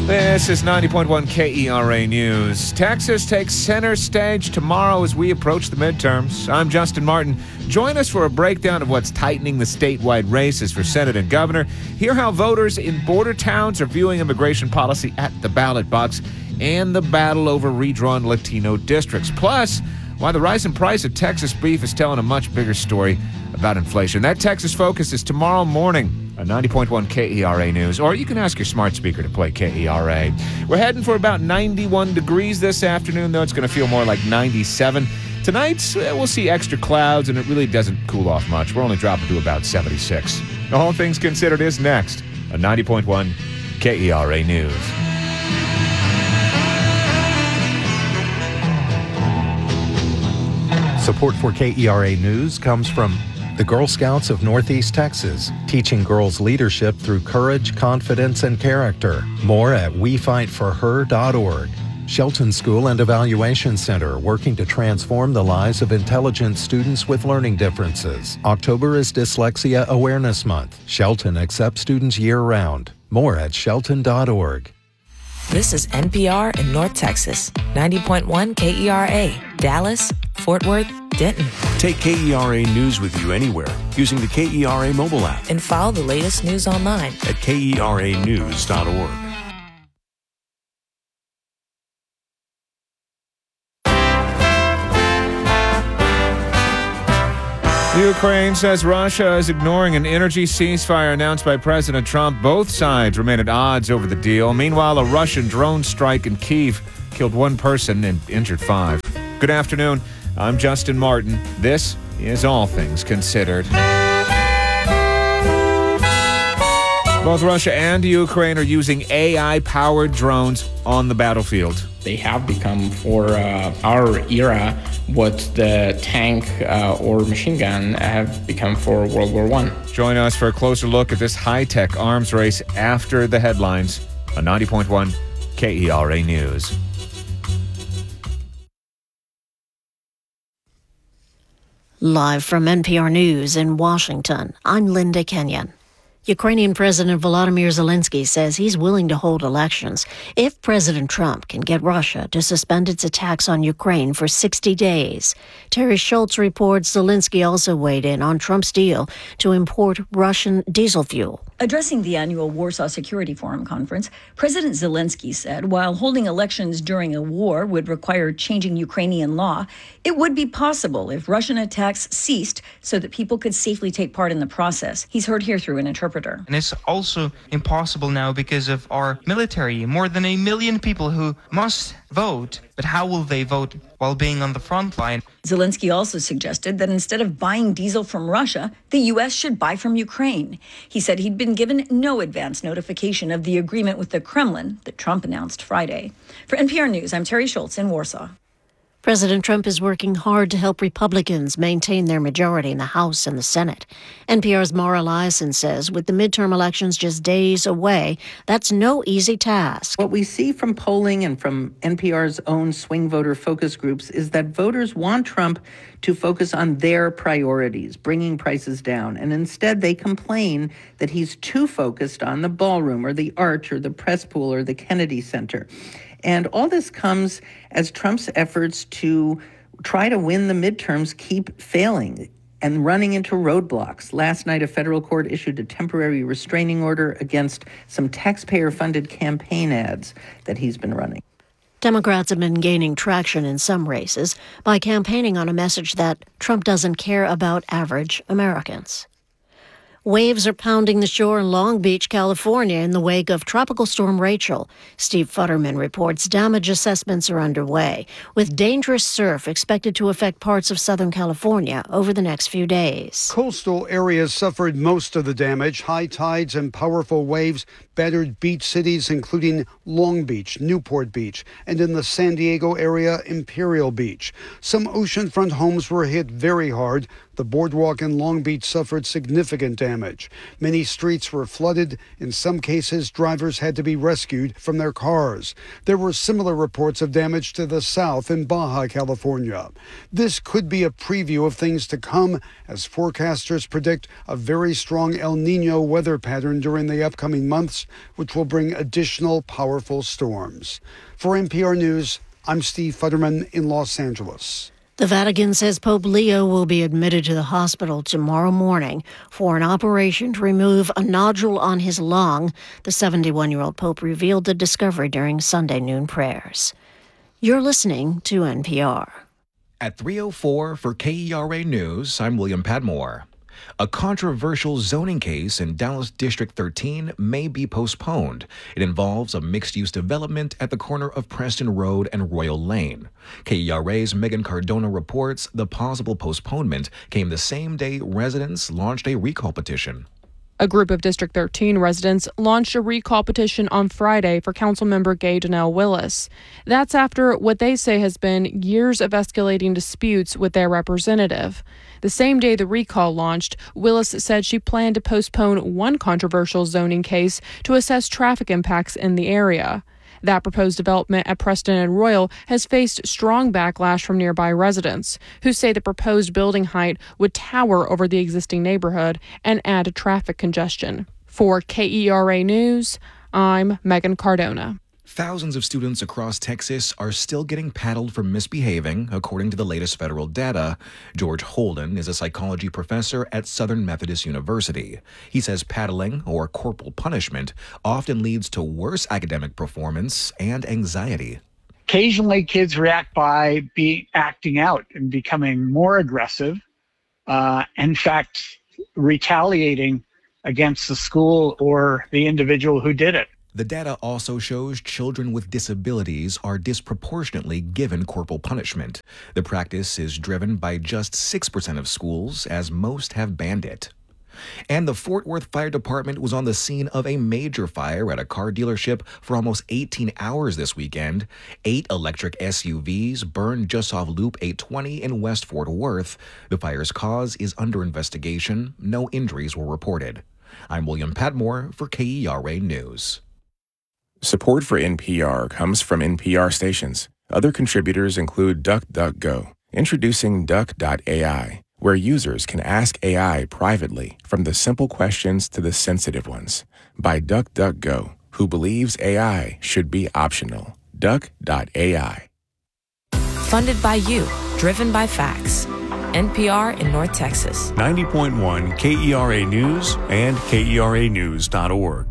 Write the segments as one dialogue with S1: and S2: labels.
S1: This is 90.1 KERA News. Texas takes center stage tomorrow as we approach the midterms. I'm Justin Martin. Join us for a breakdown of what's tightening the statewide races for Senate and governor. Hear how voters in border towns are viewing immigration policy at the ballot box and the battle over redrawn Latino districts. Plus, why the rise in price of Texas beef is telling a much bigger story about inflation. That Texas Focus is tomorrow morning on 90.1 KERA News, or you can ask your smart speaker to play KERA. We're heading for about 91 degrees this afternoon, though it's going to feel more like 97. Tonight, we'll see extra clouds, and it really doesn't cool off much. We're only dropping to about 76. All Things Considered is next on 90.1 KERA News.
S2: Support for KERA News comes from the Girl Scouts of Northeast Texas, teaching girls leadership through courage, confidence, and character. More at wefightforher.org. Shelton School and Evaluation Center, working to transform the lives of intelligent students with learning differences. October is Dyslexia Awareness Month. Shelton accepts students year-round. More at shelton.org.
S3: This is NPR in North Texas, 90.1 KERA, Dallas, Fort Worth, Denton.
S4: Take KERA News with you anywhere using the KERA mobile app.
S3: And follow the latest news online
S4: at KERAnews.org.
S1: Ukraine says Russia is ignoring an energy ceasefire announced by President Trump. Both sides remain at odds over the deal. Meanwhile, a Russian drone strike in Kyiv killed one person and injured 5. Good afternoon. I'm Justin Martin. This is All Things Considered. Both Russia and Ukraine are using AI-powered drones on the battlefield.
S5: They have become, for our era, what the tank or machine gun have become for World War I.
S1: Join us for a closer look at this high-tech arms race after the headlines on 90.1 KERA News.
S6: Live from NPR News in Washington, I'm Linda Kenyon. Ukrainian President Volodymyr Zelensky says he's willing to hold elections if President Trump can get Russia to suspend its attacks on Ukraine for 60 days. Terry Schultz reports Zelensky also weighed in on Trump's deal to import Russian diesel fuel.
S7: Addressing the annual Warsaw Security Forum conference, President Zelensky said while holding elections during a war would require changing Ukrainian law, it would be possible if Russian attacks ceased so that people could safely take part in the process. He's heard here through an interpreter.
S8: And it's also impossible now because of our military, more than 1 million people who must vote. But how will they vote while being on the front line?
S7: Zelensky also suggested that instead of buying diesel from Russia, the U.S. should buy from Ukraine. He said he'd been given no advance notification of the agreement with the Kremlin that Trump announced Friday. For NPR News, I'm Terry Schultz in Warsaw.
S6: President Trump is working hard to help Republicans maintain their majority in the House and the Senate. NPR's Mara Liasson says with the midterm elections just days away, that's no easy task.
S9: What we see from polling and from NPR's own swing voter focus groups is that voters want Trump to focus on their priorities, bringing prices down. And instead, they complain that he's too focused on the ballroom or the arch or the press pool or the Kennedy Center. And all this comes as Trump's efforts to try to win the midterms keep failing and running into roadblocks. Last night, a federal court issued a temporary restraining order against some taxpayer-funded campaign ads that he's been running.
S6: Democrats have been gaining traction in some races by campaigning on a message that Trump doesn't care about average Americans. Waves are pounding the shore in Long Beach, California, in the wake of Tropical Storm Rachel. Steve Futterman reports damage assessments are underway, with dangerous surf expected to affect parts of Southern California over the next few days.
S10: Coastal areas suffered most of the damage. High tides and powerful waves battered beach cities, including Long Beach, Newport Beach, and in the San Diego area, Imperial Beach. Some oceanfront homes were hit very hard. The boardwalk in Long Beach suffered significant damage. damage. Many streets were flooded. In some cases, drivers had to be rescued from their cars. There were similar reports of damage to the south in Baja California. This could be a preview of things to come as forecasters predict a very strong El Nino weather pattern during the upcoming months, which will bring additional powerful storms. For NPR News, I'm Steve Futterman in Los Angeles.
S6: The Vatican says Pope Leo will be admitted to the hospital tomorrow morning for an operation to remove a nodule on his lung. The 71-year-old Pope revealed the discovery during Sunday noon prayers. You're listening to NPR.
S11: At 3:04 for KERA News, I'm William Padmore. A controversial zoning case in Dallas District 13 may be postponed. It involves a mixed-use development at the corner of Preston Road and Royal Lane. KERA's Megan Cardona reports the possible postponement came the same day residents launched a recall petition.
S12: A group of District 13 residents launched a recall petition on Friday for Councilmember Gay Donnell Willis. That's after what they say has been years of escalating disputes with their representative. The same day the recall launched, Willis said she planned to postpone one controversial zoning case to assess traffic impacts in the area. That proposed development at Preston and Royal has faced strong backlash from nearby residents, who say the proposed building height would tower over the existing neighborhood and add to traffic congestion. For KERA News, I'm Megan Cardona.
S11: Thousands of students across Texas are still getting paddled for misbehaving, according to the latest federal data. George Holden is a psychology professor at Southern Methodist University. He says paddling, or corporal punishment, often leads to worse academic performance and anxiety.
S13: Occasionally, kids react by acting out and becoming more aggressive, in fact, retaliating against the school or the individual who did it.
S11: The data also shows children with disabilities are disproportionately given corporal punishment. The practice is driven by just 6% of schools, as most have banned it. And the Fort Worth Fire Department was on the scene of a major fire at a car dealership for almost 18 hours this weekend. 8 electric SUVs burned just off Loop 820 in West Fort Worth. The fire's cause is under investigation. No injuries were reported. I'm William Padmore for KERA News.
S14: Support for NPR comes from NPR stations. Other contributors include DuckDuckGo, introducing Duck.ai, where users can ask AI privately from the simple questions to the sensitive ones. By DuckDuckGo, who believes AI should be optional. Duck.ai.
S3: Funded by you, driven by facts. NPR in North Texas.
S4: 90.1 KERA News and KERAnews.org.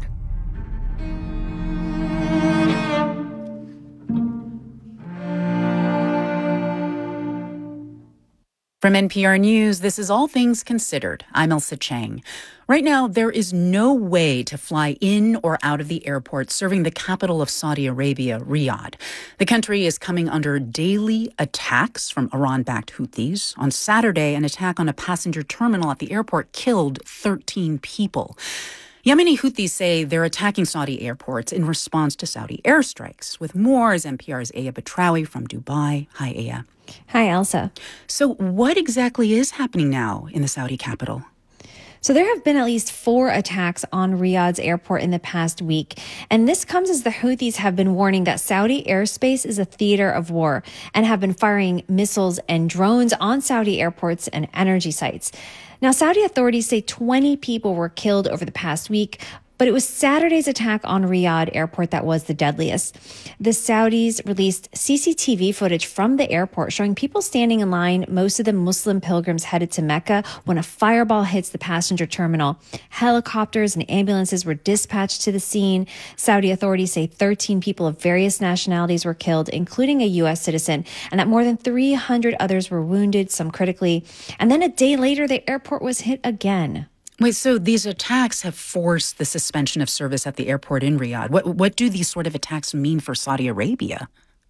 S15: From NPR News, this is All Things Considered. I'm Elsa Chang. Right now, there is no way to fly in or out of the airport serving the capital of Saudi Arabia, Riyadh. The country is coming under daily attacks from Iran-backed Houthis. On Saturday, an attack on a passenger terminal at the airport killed 13 people. Yemeni Houthis say they're attacking Saudi airports in response to Saudi airstrikes. With more is NPR's Aya Batrawi from Dubai. Hi, Aya.
S16: Hi, Elsa.
S15: So what exactly is happening now in the Saudi capital?
S16: So there have been at least 4 attacks on Riyadh's airport in the past week. And this comes as the Houthis have been warning that Saudi airspace is a theater of war and have been firing missiles and drones on Saudi airports and energy sites. Now, Saudi authorities say 20 people were killed over the past week, but it was Saturday's attack on Riyadh airport that was the deadliest. The Saudis released CCTV footage from the airport showing people standing in line, most of them Muslim pilgrims headed to Mecca, when a fireball hits the passenger terminal. Helicopters and ambulances were dispatched to the scene. Saudi authorities say 13 people of various nationalities were killed, including a U.S. citizen, and that more than 300 others were wounded, some critically. And then a day later, the airport was hit again.
S15: Wait, so these attacks have forced the suspension of service at the airport in Riyadh. What do these sort of attacks mean for Saudi Arabia?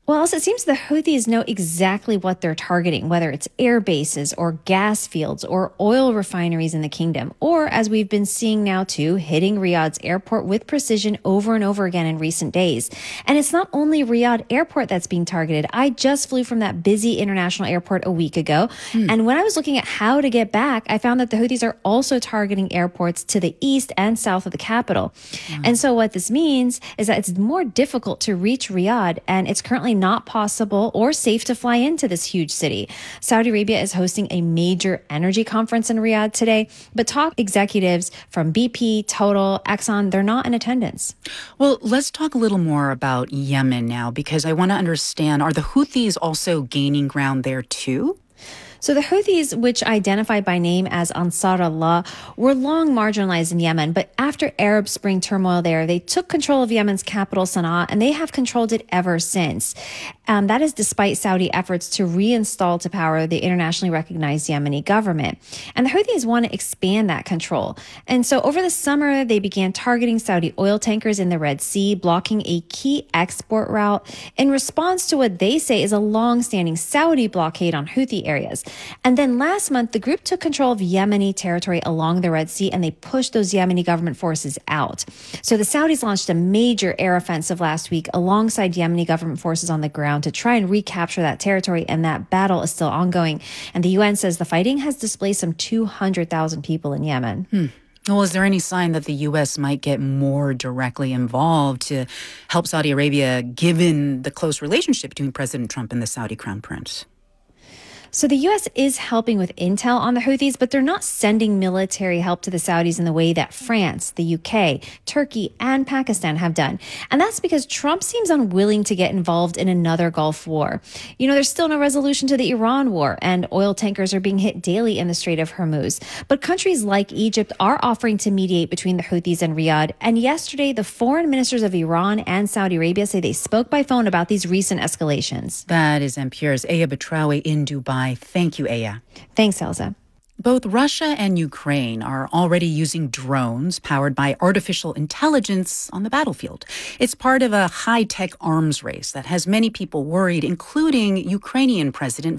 S16: Well, also, it seems the Houthis know exactly what they're targeting, whether it's air bases or gas fields or oil refineries in the kingdom, or, as we've been seeing now too, hitting Riyadh's airport with precision over and over again in recent days. And it's not only Riyadh airport that's being targeted. I just flew from that busy international airport a week ago. And when I was looking at how to get back, I found that the Houthis are also targeting airports to the east and south of the capital. And so what this means is that it's more difficult to reach Riyadh, and it's currently not possible or safe to fly into this huge city. Saudi Arabia is hosting a major energy conference in Riyadh today, but top executives from BP, Total, Exxon, they're not in attendance.
S15: Well, let's talk a little more about Yemen now, because I want to understand, are the Houthis also gaining ground there too?
S16: So the Houthis, which identify by name as Ansar Allah, were long marginalized in Yemen, but after Arab Spring turmoil there, they took control of Yemen's capital, Sana'a, and they have controlled it ever since. That is despite Saudi efforts to reinstall to power the internationally recognized Yemeni government. And the Houthis want to expand that control. And so over the summer, they began targeting Saudi oil tankers in the Red Sea, blocking a key export route in response to what they say is a long-standing Saudi blockade on Houthi areas. And then last month, the group took control of Yemeni territory along the Red Sea, and they pushed those Yemeni government forces out. So the Saudis launched a major air offensive last week alongside Yemeni government forces on the ground to try and recapture that territory, and that battle is still ongoing. And the UN says the fighting has displaced some 200,000 people in Yemen.
S15: Well, is there any sign that the U.S. might get more directly involved to help Saudi Arabia, given the close relationship between President Trump and the Saudi Crown Prince?
S16: So the U.S. is helping with intel on the Houthis, but they're not sending military help to the Saudis in the way that France, the U.K., Turkey, and Pakistan have done. And that's because Trump seems unwilling to get involved in another Gulf war. You know, there's still no resolution to the Iran war, and oil tankers are being hit daily in the Strait of Hormuz. But countries like Egypt are offering to mediate between the Houthis and Riyadh. And yesterday, the foreign ministers of Iran and Saudi Arabia say they spoke by phone about these recent escalations.
S15: That is NPR's Aya Batrawi in Dubai. Thank you, Aya.
S16: Thanks, Elsa.
S15: Both Russia and Ukraine are already using drones powered by artificial intelligence on the battlefield. It's part of a high-tech arms race that has many people worried, including Ukrainian President